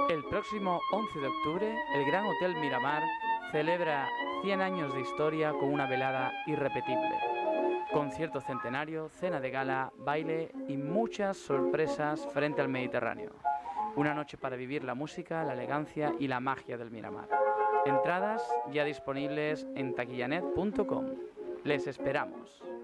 El próximo 11 de octubre, el Gran Hotel Miramar celebra 100 años de historia con una velada irrepetible. Concierto centenario, cena de gala, baile y muchas sorpresas frente al Mediterráneo. Una noche para vivir la música, la elegancia y la magia del Miramar. Entradas ya disponibles en taquillanet.com. Les esperamos.